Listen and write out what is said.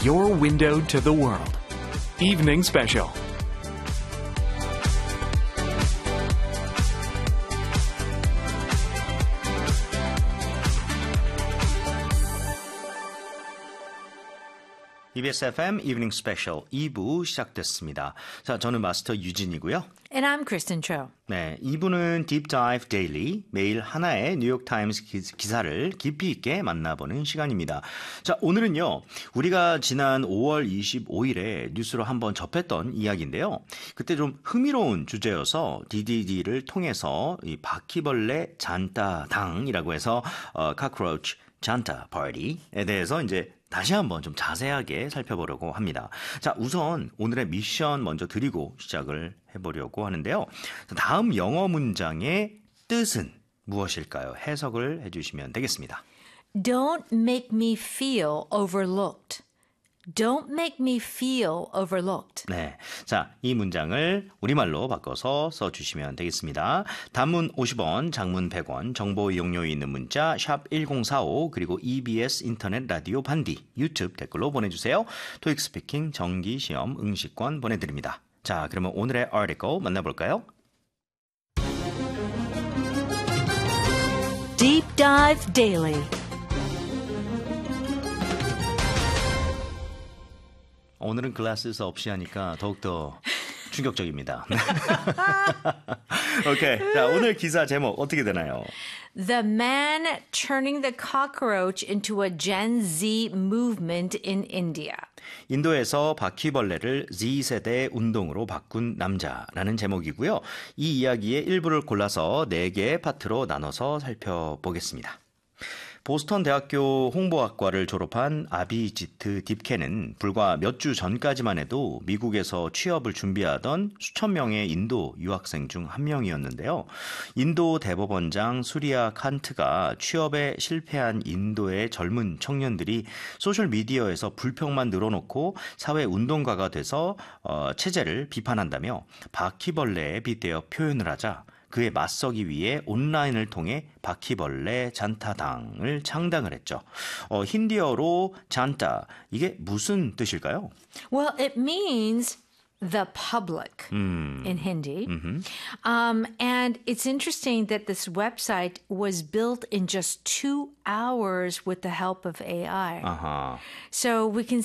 your window to the world. Evening Special. EBS FM 이브닝 스페셜 2부 시작됐습니다. 자, 저는 마스터 유진이고요. And I'm Kristen Cho. 네, 2부는 Deep Dive Daily, 매일 하나의 뉴욕타임스 기사를 깊이 있게 만나보는 시간입니다. 자, 오늘은요, 우리가 지난 5월 25일에 뉴스로 한번 접했던 이야기인데요. 그때 좀 흥미로운 주제여서 DDD를 통해서 이 바퀴벌레 잔따당이라고 해서 cockroach 잔따 파티에 대해서 이제 다시 한번 좀 자세하게 살펴보려고 합니다. 자, 우선 오늘의 미션 먼저 드리고 시작을 해보려고 하는데요. 다음 영어 문장의 뜻은 무엇일까요? 해석을 해주시면 되겠습니다. Don't make me feel overlooked. Don't make me feel overlooked. 네, 자, 이 문장을 우리말로 바꿔서 써주시면 되겠습니다. 단문 50원, 장문 100원, 정보 이용료에 있는 문자 샵 1045 그리고 EBS 인터넷 라디오 반디 유튜브 댓글로 보내주세요. 토익 스피킹 정기 시험 응시권 보내드립니다. 자, 그러면 오늘의 article 만나볼까요? Deep Dive Daily. 오늘은 글라스 없이 하니까 더욱더 충격적입니다. 오케이. 자, 오늘 기사 제목 어떻게 되나요? The man turning the cockroach into a Gen Z movement in India. 인도에서 바퀴벌레를 Z세대 운동으로 바꾼 남자라는 제목이고요. 이 이야기의 일부를 골라서 4개의 파트로 나눠서 살펴보겠습니다. 보스턴 대학교 홍보학과를 졸업한 아비지트 딥케는 불과 몇 주 전까지만 해도 미국에서 취업을 준비하던 수천 명의 인도 유학생 중 한 명이었는데요. 인도 대법원장 수리아 칸트가 취업에 실패한 인도의 젊은 청년들이 소셜미디어에서 불평만 늘어놓고 사회운동가가 돼서 체제를 비판한다며 바퀴벌레에 빗대어 표현을 하자 그에 맞서기 위해 온라인을 통해 바퀴벌레 잔타당을 창당을 했죠. 힌디어로 잔타, 이게 무슨 뜻일까요? Well, it means the public in Hindi. And it's interesting that this website was built in just 2 hours with the help of AI. 아하. So we can